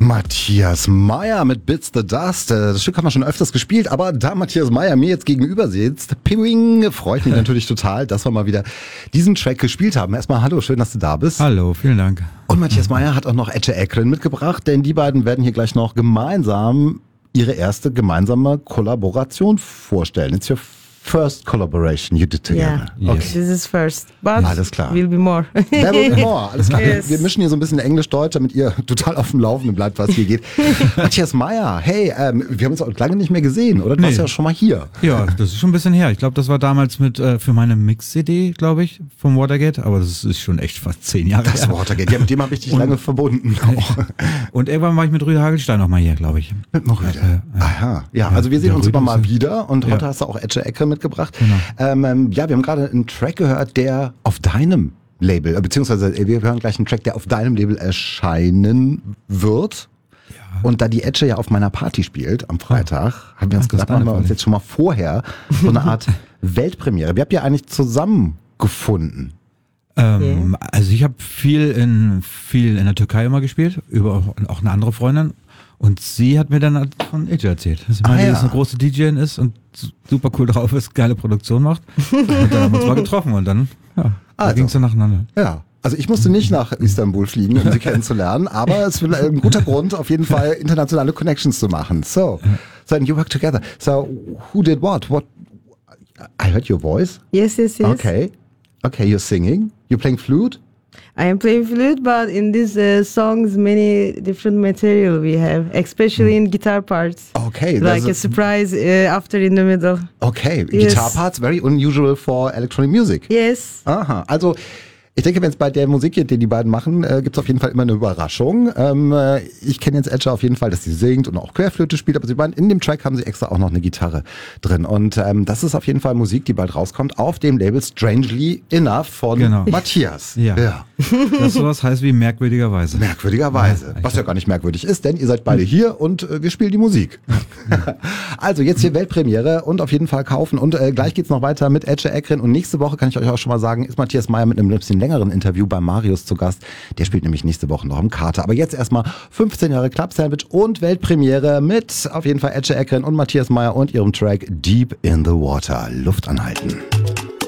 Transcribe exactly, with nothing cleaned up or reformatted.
Matthias Meyer mit Bits the Dust. Das Stück haben wir schon öfters gespielt, aber da Matthias Meyer mir jetzt gegenüber sitzt, Ping, freut mich natürlich total, dass wir mal wieder diesen Track gespielt haben. Erstmal hallo, schön, dass du da bist. Hallo, vielen Dank. Und Matthias Meyer hat auch noch Ece Ekren mitgebracht, denn die beiden werden hier gleich noch gemeinsam ihre erste gemeinsame Kollaboration vorstellen. It's your first collaboration you did together. Yeah, okay. This is first, but alles klar. Will be more. There will be more. Alles klar. Yes. Wir mischen hier so ein bisschen Englisch-Deutsch, damit ihr total auf dem Laufenden bleibt, was hier geht. Matthias Meyer, hey, ähm, wir haben uns auch lange nicht mehr gesehen, oder? Du Nee. warst ja schon mal hier. Ja, das ist schon ein bisschen her. Ich glaube, das war damals mit äh, für meine Mix-C D, glaube ich, vom Watergate, aber das ist schon echt fast zehn Jahre Das her. Watergate, ja, mit dem habe ich dich Und- lange verbunden. Auch. Und irgendwann war ich mit Rüdiger Hagelstein noch mal hier, glaube ich. Mit Morüde. Ja, ja. Aha, ja, also wir sehen Ja, uns Rüde immer mal ist- wieder und heute Ja. hast du auch Ece Ekren mitgebracht. Genau. Ähm, ähm, ja, wir haben gerade einen Track gehört, der auf deinem Label, äh, beziehungsweise äh, wir hören gleich einen Track, der auf deinem Label erscheinen wird. Ja. Und da die Ece ja auf meiner Party spielt am Freitag, haben wir uns Ach, das gedacht, ist deine machen wir uns Party. jetzt schon mal vorher so eine Art Weltpremiere. Wie habt ihr eigentlich zusammengefunden? Ähm, Also ich habe viel in viel in der Türkei immer gespielt, über auch, auch eine andere Freundin. Und sie hat mir dann von Ece erzählt, dass sie Ah, meinte, ja. dass sie eine große D J ist und super cool drauf ist, geile Produktion macht. Und dann haben wir uns mal getroffen und dann, ja, da Also. ging es dann nacheinander. Ja. Also ich musste nicht nach Istanbul fliegen, um sie kennenzulernen, aber es ist ein guter Grund, auf jeden Fall internationale Connections zu machen. So, so and you work together. So, who did what? What? I heard your voice. Yes, yes, yes. Okay. Okay, you're singing. You're playing flute. I am playing flute, but in these uh, songs, many different material we have, especially in guitar parts. Okay. Like there's a surprise uh, after in the middle. Okay, Yes. Guitar Parts, very unusual for electronic music. Yes. Aha, also ich denke, wenn es bei der Musik geht, die die beiden machen, äh, gibt es auf jeden Fall immer eine Überraschung. Ähm, äh, ich kenne jetzt Ece auf jeden Fall, dass sie singt und auch Querflöte spielt, aber sie meinen, in dem Track haben sie extra auch noch eine Gitarre drin. Und ähm, das ist auf jeden Fall Musik, die bald rauskommt, auf dem Label Strangely Enough von Genau. Matthias. Ja. ja. Das sowas heißt wie merkwürdigerweise. Merkwürdigerweise. Ja, Was ja gar nicht merkwürdig ist, denn ihr seid beide hier und äh, wir spielen die Musik. Also jetzt hier Weltpremiere und auf jeden Fall kaufen. Und äh, gleich geht's noch weiter mit Ece Ekren. Und nächste Woche, kann ich euch auch schon mal sagen, ist Matthias Meyer mit einem bisschen längeren Interview bei Marius zu Gast. Der spielt nämlich nächste Woche noch im Kater. Aber jetzt erstmal fünfzehn Jahre Club Sandwich und Weltpremiere mit auf jeden Fall Ece Ekren und Matthias Meyer und ihrem Track Deep in the Water. Luft anhalten.